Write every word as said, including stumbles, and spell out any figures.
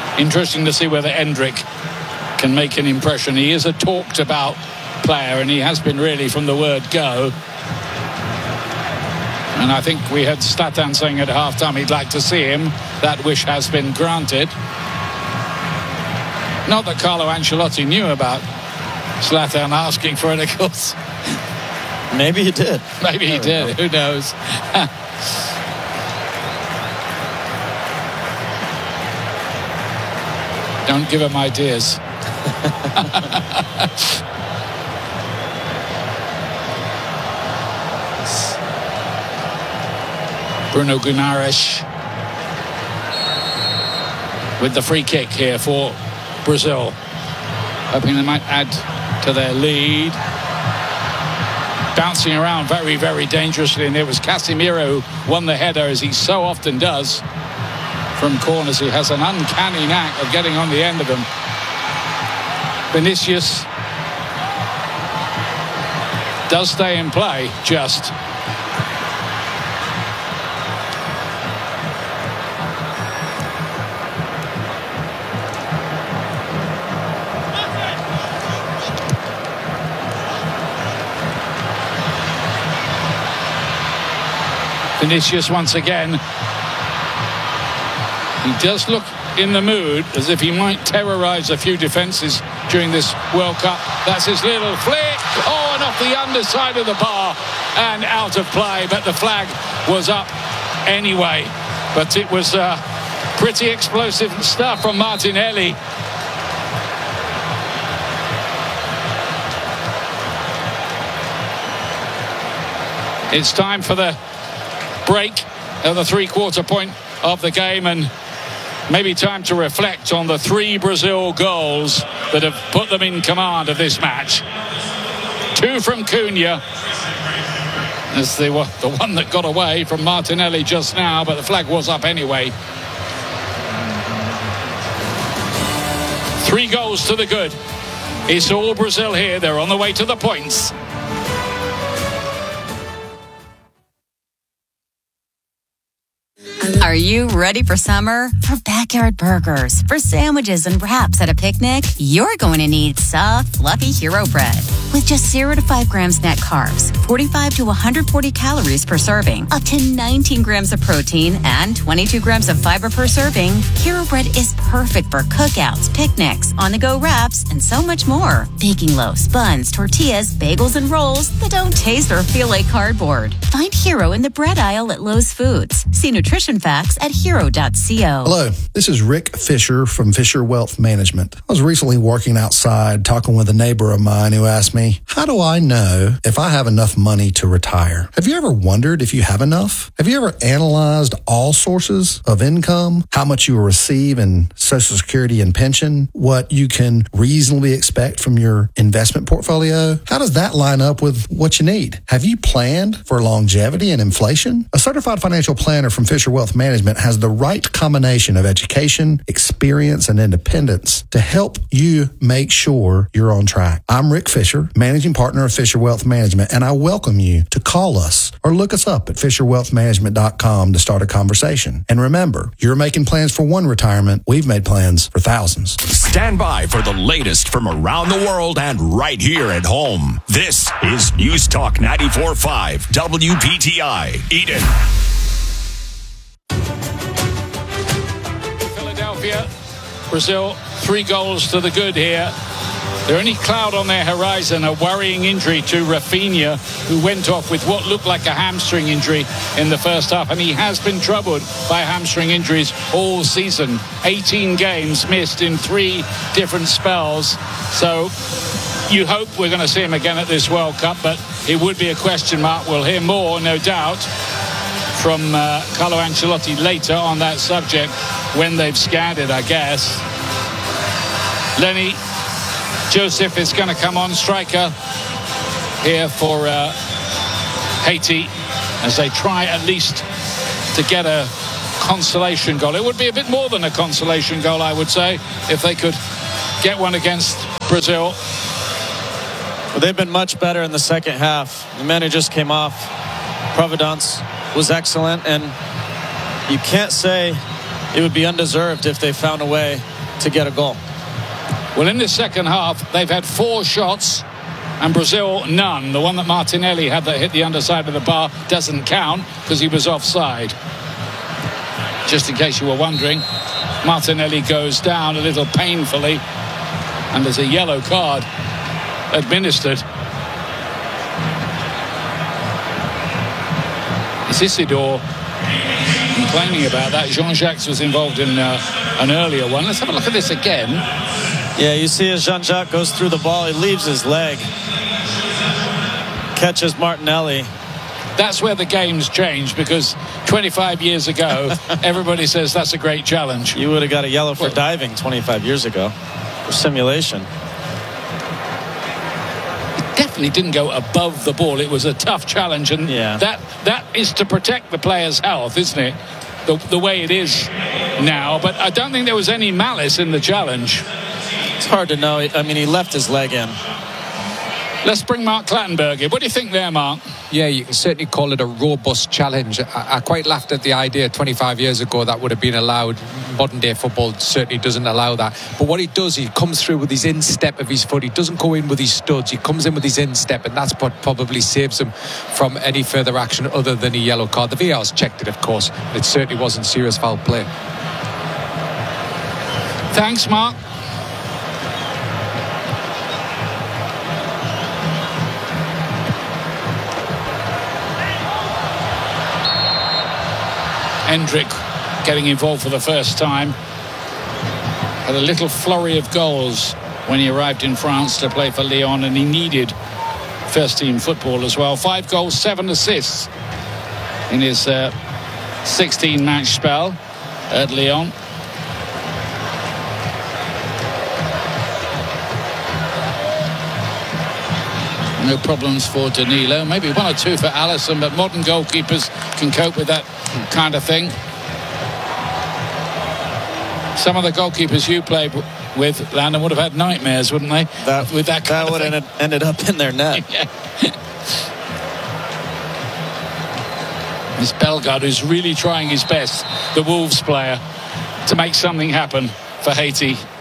Interesting to see whether Endrick can make an impression. He is a talked about player, and he has been really from the word go. And I think we had Zlatan saying at half-time he'd like to see him. That wish has been granted. Not that Carlo Ancelotti knew about Zlatan asking for it, of course. Maybe he did. Maybe he did. Who knows? Don't give him ideas. Bruno Guimarães with the free kick here for Brazil, hoping they might add to their lead. Bouncing around very, very dangerously, and it was Casemiro who won the header, as he so often does from corners. He has an uncanny knack of getting on the end of them. Vinicius does stay in play, just. Vinicius once again. He does look in the mood, as if he might terrorise a few defences during this World Cup. That's his little flick. Oh, and off the underside of the bar and out of play. But the flag was up anyway. But it was uh, pretty explosive stuff from Martinelli. It's time for the break at the three-quarter point of the game, and maybe time to reflect on the three Brazil goals that have put them in command of this match. Two from Cunha, as they were the one that got away from Martinelli just now, but the flag was up anyway. Three goals to the good. It's all Brazil here. They're on the way to the points. Are you ready for summer? For backyard burgers, for sandwiches and wraps at a picnic? You're going to need soft, fluffy Hero bread. With just zero to five grams net carbs, forty-five to one hundred forty calories per serving, up to nineteen grams of protein, and twenty-two grams of fiber per serving, Hero bread is perfect for cookouts, picnics, on-the-go wraps, and so much more. Baking loaves, buns, tortillas, bagels, and rolls that don't taste or feel like cardboard. Find Hero in the bread aisle at Lowe's Foods. See nutrition facts at hero dot co. Hello, this is Rick Fisher from Fisher Wealth Management. I was recently working outside talking with a neighbor of mine who asked me, how do I know if I have enough money to retire? Have you ever wondered if you have enough? Have you ever analyzed all sources of income, how much you will receive in Social Security and pension, what you can reasonably expect from your investment portfolio? How does that line up with what you need? Have you planned for longevity and inflation? A certified financial planner from Fisher Wealth Management has the right combination of education, experience, and independence to help you make sure you're on track. I'm Rick Fisher, managing partner of Fisher Wealth Management, and I welcome you to call us or look us up at fisher wealth management dot com to start a conversation. And remember, you're making plans for one retirement. We've made plans for thousands. Stand by for the latest from around the world and right here at home. This is News Talk ninety-four point five W P T I, Eden. Philadelphia, Brazil, three goals to the good here. The only cloud on their horizon, a worrying injury to Rafinha, who went off with what looked like a hamstring injury in the first half. And he has been troubled by hamstring injuries all season. eighteen games missed in three different spells. So you hope we're going to see him again at this World Cup, but it would be a question mark. We'll hear more, no doubt, from uh, Carlo Ancelotti later on that subject when they've scanned it, I guess. Lenny Joseph is going to come on, striker here for uh, Haiti, as they try at least to get a consolation goal. It would be a bit more than a consolation goal, I would say, if they could get one against Brazil. Well, they've been much better in the second half. The men who just came off, Providence was excellent, and you can't say it would be undeserved if they found a way to get a goal. Well, in the second half, they've had four shots and Brazil none. The one that Martinelli had that hit the underside of the bar doesn't count because he was offside. Just in case you were wondering, Martinelli goes down a little painfully and there's a yellow card administered. It's Isidore complaining about that. Jean-Jacques was involved in uh, an earlier one. Let's have a look at this again. Yeah, you see as Jean-Jacques goes through the ball, he leaves his leg, catches Martinelli. That's where the game's changed, because twenty-five years ago, everybody says that's a great challenge. You would have got a yellow for well, diving twenty-five years ago for simulation. It definitely didn't go above the ball. It was a tough challenge, and yeah. that that is to protect the player's health, isn't it? The, the way it is now. But I don't think there was any malice in the challenge. It's hard to know. I mean, he left his leg in. Let's bring Mark Clattenburg in. What do you think there, Mark? Yeah, you can certainly call it a robust challenge. I, I quite laughed at the idea twenty-five years ago that would have been allowed. Modern day football certainly doesn't allow that. But what he does, he comes through with his instep of his foot. He doesn't go in with his studs. He comes in with his instep, and that's what probably saves him from any further action other than a yellow card. The V R's checked it, of course. It certainly wasn't serious foul play. Thanks, Mark. Hendrick getting involved for the first time. Had a little flurry of goals when he arrived in France to play for Lyon, and he needed first team football as well. Five goals, seven assists in his uh, sixteen match spell at Lyon. No problems for Danilo. Maybe one or two for Alisson, but modern goalkeepers can cope with that kind of thing. Some of the goalkeepers you played with, Landon, would have had nightmares, wouldn't they? That, with that kind that would have ended up in their net. Yeah. It's Bellegarde who's really trying his best, the Wolves player, to make something happen for Haiti.